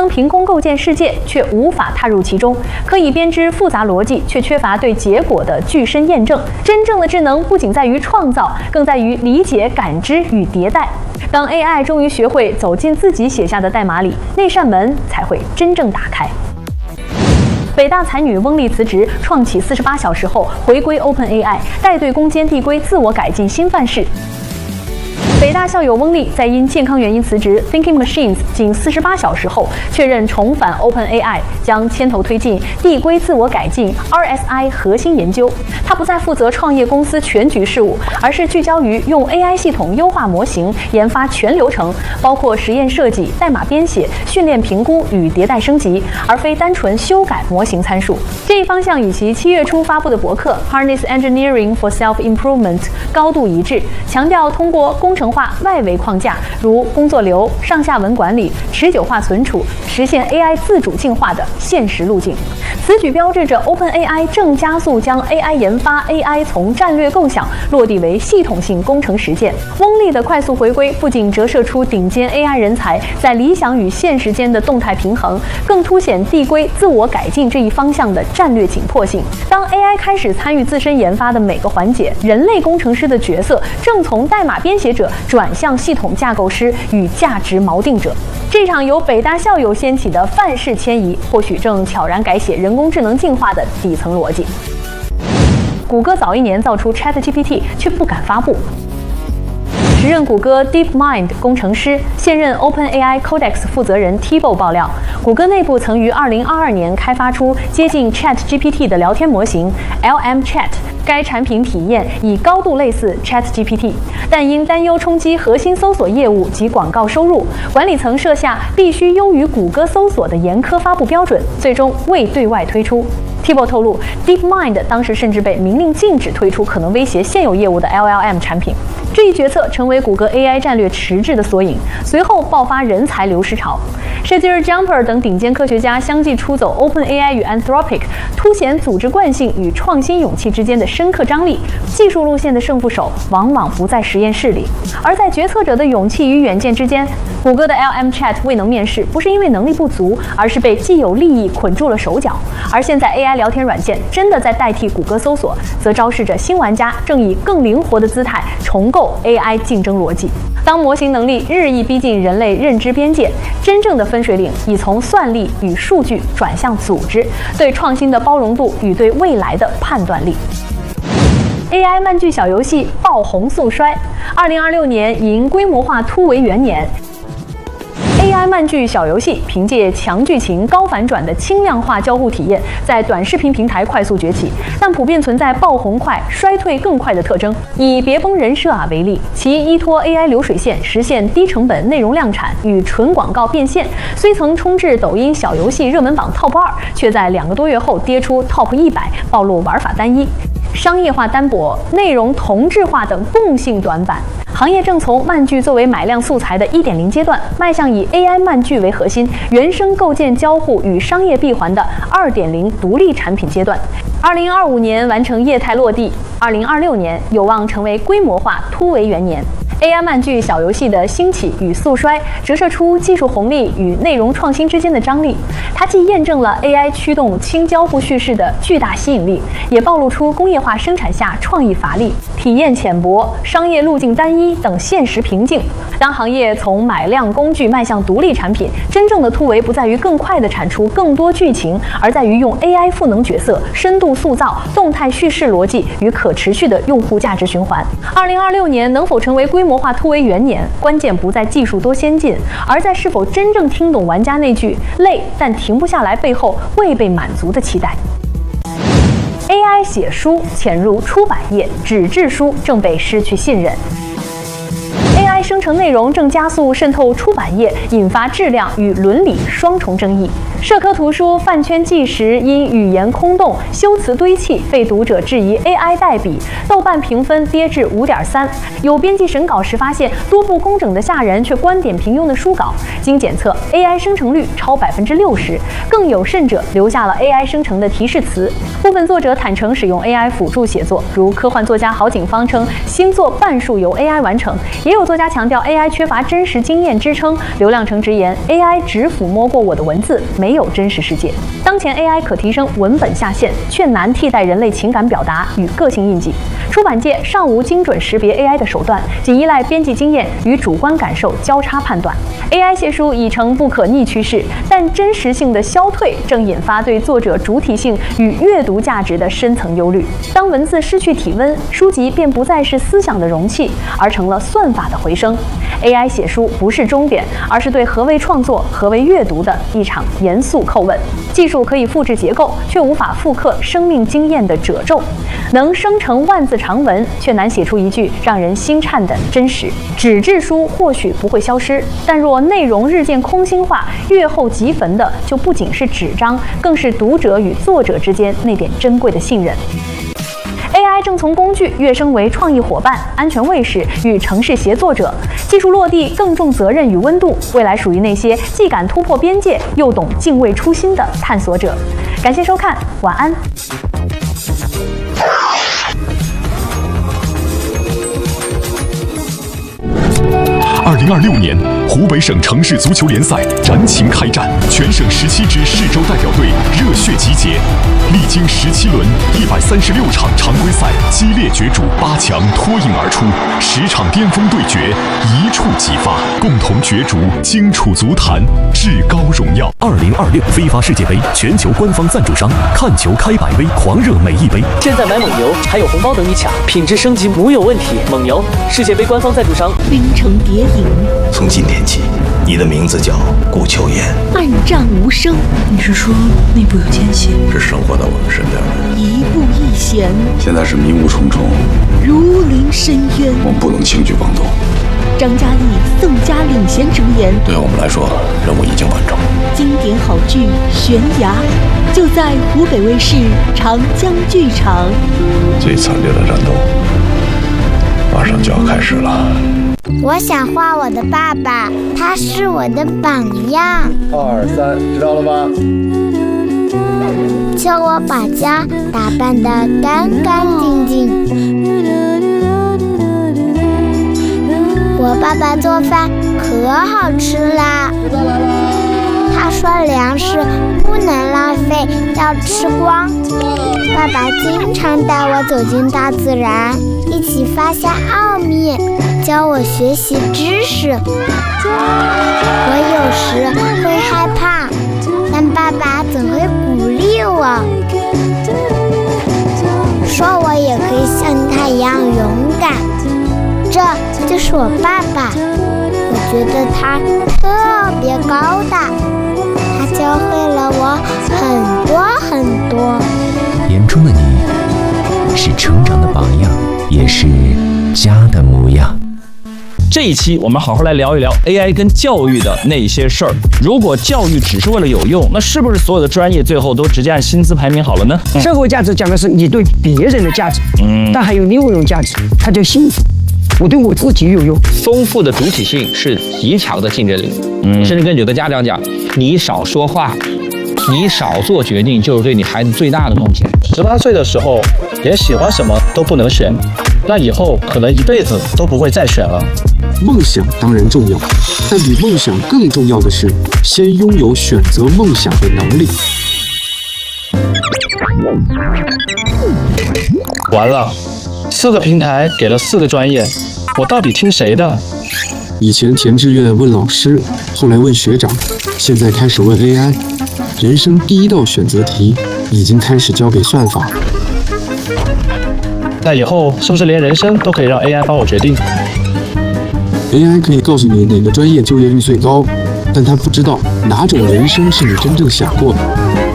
能凭空构建世界，却无法踏入其中；可以编织复杂逻辑，却缺乏对结果的具身验证。真正的智能不仅在于创造，更在于理解、感知与迭代。当 AI 终于学会走进自己写下的代码里，那扇门才会真正打开。北大才女翁丽辞职，创起48小时后回归 OpenAI， 带队攻坚递归自我改进新范式。北大校友翁丽在因健康原因辞职 ，Thinking Machines 仅48小时后确认重返 OpenAI， 将牵头推进递归自我改进 RSI 核心研究。他不再负责创业公司全局事务，而是聚焦于用 AI 系统优化模型，研发全流程，包括实验设计、代码编写、训练评估与迭代升级，而非单纯修改模型参数。这一方向与其7月初发布的博客 Harness Engineering for Self-Improvement 高度一致，强调通过工程化外围框架，如工作流、上下文管理、持久化存储，实现 AI 自主进化的现实路径。此举标志着 OpenAI 正加速将 AI 研发 AI 从战略构想落地为系统性工程实践。翁丽的快速回归不仅折射出顶尖 AI 人才在理想与现实间的动态平衡，更凸显递归自我改进这一方向的战略紧迫性。当 AI 开始参与自身研发的每个环节，人类工程师的角色正从代码编写者转向系统架构师与价值锚定者。这场由北大校友掀起的范式迁移，或许正悄然改写人工智能进化的底层逻辑。谷歌早1年造出 ChatGPT， 却不敢发布。时任谷歌 DeepMind 工程师、现任 OpenAI Codex 负责人 Thibault 爆料，谷歌内部曾于2022年开发出接近 ChatGPT 的聊天模型 LM Chat。该产品体验已高度类似 ChatGPT， 但因担忧冲击核心搜索业务及广告收入，管理层设下必须优于谷歌搜索的严苛发布标准，最终未对外推出。Thibault 透露 ，DeepMind 当时甚至被明令禁止推出可能威胁现有业务的 LLM 产品。这一决策成为谷歌 AI 战略迟滞的缩影，随后爆发人才流失潮。Shadir Jumper 等顶尖科学家相继出走 OpenAI 与 Anthropic， 凸显组织惯性与创新勇气之间的深刻张力。技术路线的胜负手往往不在实验室里，而在决策者的勇气与远见之间。谷歌的 LM Chat 未能面世，不是因为能力不足，而是被既有利益捆住了手脚。而现在 AI 聊天软件真的在代替谷歌搜索，则昭示着新玩家正以更灵活的姿态重构 AI 竞争逻辑。当模型能力日益逼近人类认知边界，真正的分水岭已从算力与数据转向组织，对创新的包容度与对未来的判断力。AI 漫剧小游戏爆红速衰，2026年迎规模化突围元年。AI 漫剧小游戏凭借强剧情、高反转的轻量化交互体验，在短视频平台快速崛起，但普遍存在爆红快、衰退更快的特征。以别崩人设为例，其依托 AI 流水线实现低成本内容量产与纯广告变现，虽曾冲至抖音小游戏热门榜 TOP 2，却在2个多月后跌出 TOP 100，暴露玩法单一、商业化单薄、内容同质化等共性短板。行业正从漫剧作为买量素材的1.0阶段，迈向以 AI 漫剧为核心，原生构建交互与商业闭环的2.0独立产品阶段。2025年完成业态落地，2026年有望成为规模化突围元年。AI 漫剧小游戏的兴起与速衰，折射出技术红利与内容创新之间的张力。它既验证了 AI 驱动轻交互叙事的巨大吸引力，也暴露出工业化生产下创意乏力、体验浅薄、商业路径单一等现实瓶颈。当行业从买量工具迈向独立产品，真正的突围不在于更快地产出更多剧情，而在于用 AI 赋能角色、深度塑造、动态叙事逻辑与可持续的用户价值循环。2026年能否成为规模化突围元年，关键不在技术多先进，而在是否真正听懂玩家那句累但停不下来背后未被满足的期待。AI 写书潜入出版业，纸质书正被失去信任。AI 生成内容正加速渗透出版业，引发质量与伦理双重争议。社科图书饭圈纪实因语言空洞、修辞堆砌被读者质疑 AI 代笔，豆瓣评分跌至5.3。有编辑审稿时发现多部工整的吓人却观点平庸的书稿，经检测 AI 生成率超60%，更有甚者留下了 AI 生成的提示词。部分作者坦诚使用 AI 辅助写作，如科幻作家郝景芳称新作半数由 AI 完成，也有作家强强调 AI 缺乏真实经验支撑，刘亮程直言 AI 只抚摸过我的文字，没有真实世界。当前 AI 可提升文本下限，却难替代人类情感表达与个性印记。出版界尚无精准识别 AI 的手段，仅依赖编辑经验与主观感受交叉判断。AI 写书已成不可逆趋势，但真实性的消退正引发对作者主体性与阅读价值的深层忧虑。当文字失去体温，书籍便不再是思想的容器，而成了算法的回声。AI 写书不是终点，而是对何为创作、何为阅读的一场严肃叩问。技术可以复制结构，却无法复刻生命经验的褶皱；能生成万字长文，却难写出一句让人心颤的真实。纸质书或许不会消失，但若内容日渐空心化，阅后即焚的就不仅是纸张，更是读者与作者之间那点珍贵的信任。AI 正从工具跃升为创意伙伴、安全卫士与城市协作者，技术落地更重责任与温度，未来属于那些既敢突破边界又懂敬畏初心的探索者。感谢收看，晚安。 2026年，湖北省城市足球联赛燃情开战，全省17支市州代表队热血集结。历经17轮136场常规赛激烈角逐，8强脱颖而出，10场巅峰对决一触即发，共同角逐荆楚足坛至高荣耀。2026非法世界杯全球官方赞助商，看球开百威，狂热每一杯。 现在买蒙牛还有红包等你抢，品质升级无有问题。蒙牛，世界杯官方赞助商。 冰城谍影， 从今天起，你的名字叫顾秋言。 暗战无声，你是说内部有奸细？ 是生活在我们身边的。 一步一险， 现在是迷雾重重， 如临深渊。 我们不能轻举妄动。 张嘉译、宋佳领衔主演。 对我们来说，任务已经完成。 经典好剧《悬崖》，就在湖北卫视长江剧场。 最惨烈的战斗马上就要开始了。 我想画我的爸爸，他是我的榜样。 2、3，知道了吗？ 叫我把家打扮得干干净净。我爸爸做饭可好吃啦，他说粮食不能浪费，要吃光。爸爸经常带我走进大自然，一起发现奥秘，教我学习知识。我有时会害怕，但爸爸总会鼓励我，说我也可以像他一样勇敢。这就是我爸爸，我觉得他特别高大，他教会了我很多很多。 眼中的你，是成长的榜样，也是家的模样。 这一期我们好好来聊一聊 AI 跟教育的那些事儿。如果教育只是为了有用，那是不是所有的专业最后都直接按薪资排名好了呢？ 社会价值讲的是你对别人的价值，但还有另外一种价值，它叫幸福。我对我自己有用。 丰富的主体性是极强的竞争力。甚至跟有的家长讲，你少说话，你少做决定，就是对你孩子最大的贡献。 18岁的时候，连喜欢什么都不能选，那以后可能一辈子都不会再选了。 梦想当然重要，但比梦想更重要的是，先拥有选择梦想的能力。 完了，4个平台给了4个专业，我到底听谁的？ 以前填志愿问老师，后来问学长，现在开始问 AI。人生第一道选择题已经开始交给算法。 那以后是不是连人生都可以让 AI 帮我决定？ AI 可以告诉你哪个专业就业率最高，但它不知道哪种人生是你真正想过的。